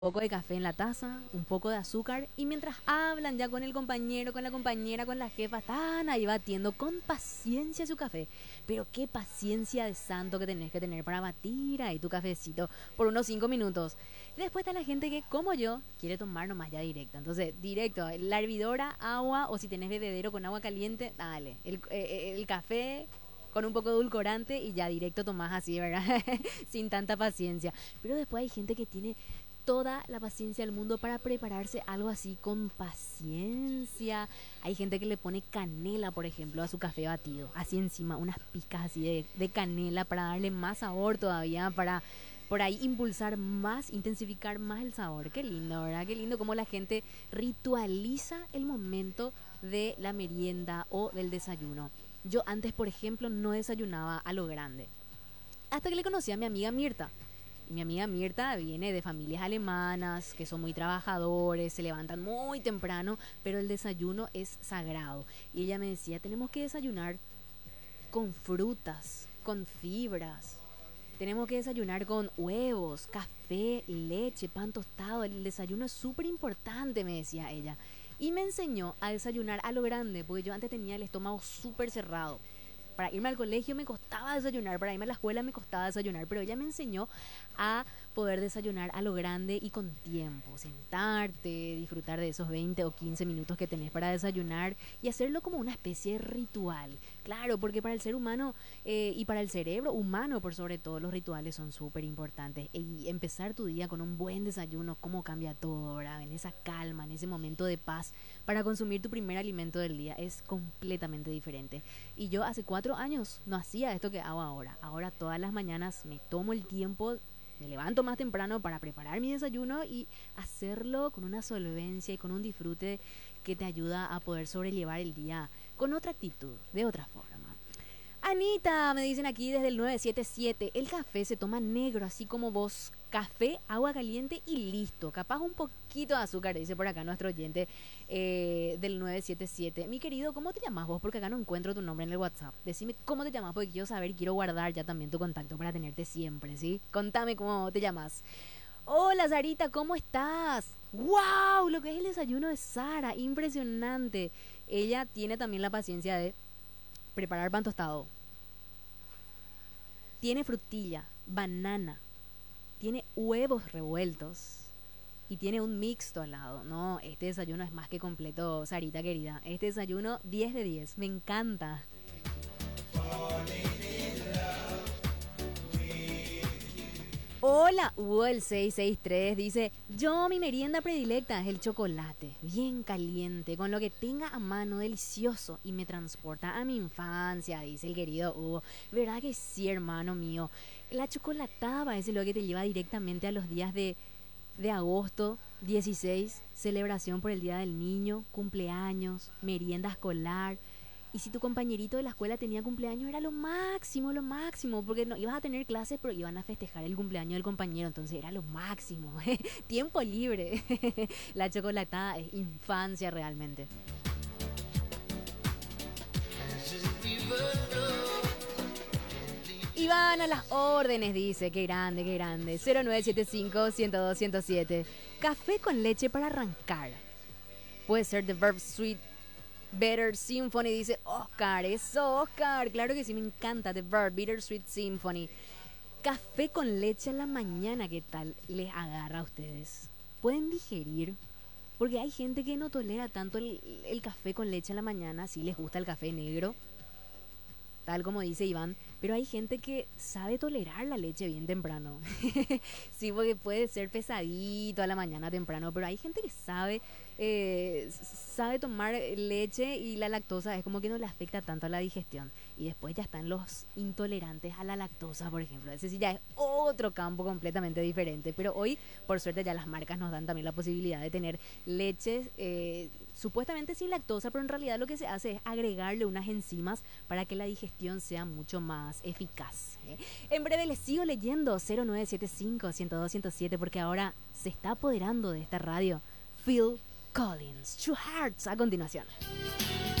poco de café en la taza, un poco de azúcar y mientras hablan ya con el compañero, con la compañera, con la jefa, están ahí batiendo con paciencia su café. Pero qué paciencia de santo que tenés que tener para batir ahí tu cafecito por unos 5 minutos. Y después está la gente que, como yo, quiere tomar nomás ya directo. Entonces, directo, la hervidora, agua o si tenés bebedero con agua caliente, dale. El café con un poco de edulcorante y ya directo tomás así, ¿verdad? Sin tanta paciencia. Pero después hay gente que tiene toda la paciencia del mundo para prepararse algo así con paciencia. Hay gente que le pone canela, por ejemplo, a su café batido. Así encima, unas pizcas así de canela para darle más sabor todavía, para por ahí impulsar más, intensificar más el sabor. Qué lindo, ¿verdad? Qué lindo cómo la gente ritualiza el momento de la merienda o del desayuno. Yo antes, por ejemplo, no desayunaba a lo grande. Hasta que le conocí a mi amiga Mirta. Y mi amiga Mirta viene de familias alemanas, que son muy trabajadores, se levantan muy temprano, pero el desayuno es sagrado. Y ella me decía, tenemos que desayunar con frutas, con fibras. Tenemos que desayunar con huevos, café, leche, pan tostado. El desayuno es súper importante, me decía ella. Y me enseñó a desayunar a lo grande, porque yo antes tenía el estómago súper cerrado. Para irme al colegio me costaba desayunar, para irme a la escuela me costaba desayunar, pero ella me enseñó a poder desayunar a lo grande y con tiempo, sentarte, disfrutar de esos 20 o 15 minutos que tenés para desayunar y hacerlo como una especie de ritual. Claro, porque para el ser humano y para el cerebro humano, por sobre todo, los rituales son súper importantes. Y empezar tu día con un buen desayuno, cómo cambia todo, ¿verdad? En esa calma, en ese momento de paz, para consumir tu primer alimento del día, es completamente diferente. Y yo hace 4 años no hacía esto que hago ahora. Ahora todas las mañanas me tomo el tiempo, me levanto más temprano para preparar mi desayuno y hacerlo con una solvencia y con un disfrute que te ayuda a poder sobrellevar el día con otra actitud, de otra forma. Anita, me dicen aquí desde el 977, el café se toma negro, así como vos. Café, agua caliente y listo. Capaz un poquito de azúcar, dice por acá nuestro oyente del 977. Mi querido, ¿cómo te llamas vos? Porque acá no encuentro tu nombre en el WhatsApp. Decime cómo te llamas, porque quiero saber y quiero guardar ya también tu contacto para tenerte siempre, ¿sí? Contame cómo te llamas. Hola, Sarita, ¿cómo estás? ¡Wow! Lo que es el desayuno de Sara, impresionante. Ella tiene también la paciencia de preparar pan tostado. Tiene frutilla, banana, tiene huevos revueltos y tiene un mixto al lado. No, este desayuno es más que completo, Sarita querida. Este desayuno 10 de 10, me encanta. Hola, Hugo el 663 dice, yo mi merienda predilecta es el chocolate, bien caliente, con lo que tenga a mano, delicioso, y me transporta a mi infancia, dice el querido Hugo. ¿Verdad que sí, hermano mío? La chocolatada es lo que te lleva directamente a los días de agosto 16, celebración por el Día del Niño, cumpleaños, merienda escolar. Y si tu compañerito de la escuela tenía cumpleaños, era lo máximo, porque no ibas a tener clases, pero iban a festejar el cumpleaños del compañero, entonces era lo máximo. Tiempo libre. La chocolatada es infancia realmente. Iván a las órdenes, dice. Qué grande, qué grande. 0975-102-107. Café con leche para arrancar. Puede ser The Verb Sweet Better Symphony, dice Oscar. Eso, Oscar. Claro que sí, me encanta The Verb Bitter Sweet Symphony. Café con leche a la mañana, ¿qué tal les agarra a ustedes? ¿Pueden digerir? Porque hay gente que no tolera tanto el café con leche a la mañana. Sí les gusta el café negro, tal como dice Iván, pero hay gente que sabe tolerar la leche bien temprano. Sí, porque puede ser pesadito a la mañana temprano, pero hay gente que sabe tomar leche y la lactosa es como que no le afecta tanto a la digestión. Y después ya están los intolerantes a la lactosa, por ejemplo. Ese sí ya es otro campo completamente diferente. Pero hoy, por suerte, ya las marcas nos dan también la posibilidad de tener leches supuestamente sin lactosa, pero en realidad lo que se hace es agregarle unas enzimas para que la digestión sea mucho más eficaz. En breve les sigo leyendo 0975-102-107 porque ahora se está apoderando de esta radio Phil Collins, Two Hearts, a continuación.